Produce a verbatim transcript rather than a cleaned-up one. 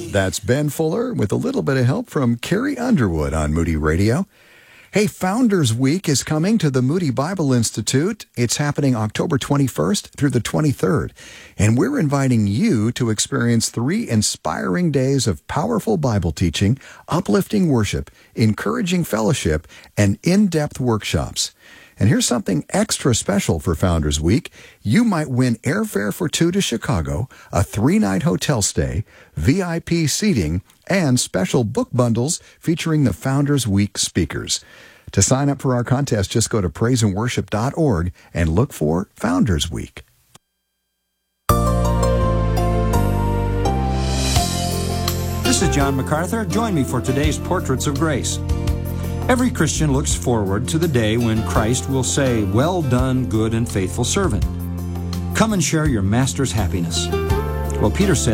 That's Ben Fuller with a little bit of help from Carrie Underwood on Moody Radio. Hey, Founders Week is coming to the Moody Bible Institute. It's happening October twenty-first through the twenty-third. And we're inviting you to experience three inspiring days of powerful Bible teaching, uplifting worship, encouraging fellowship, and in-depth workshops. And here's something extra special for Founders Week. You might win airfare for two to Chicago, a three-night hotel stay, V I P seating, and special book bundles featuring the Founders Week speakers. To sign up for our contest, just go to praise and worship dot org and look for Founders Week. This is John MacArthur. Join me for today's Portraits of Grace. Every Christian looks forward to the day when Christ will say, "Well done, good and faithful servant. Come and share your master's happiness." Well, Peter said,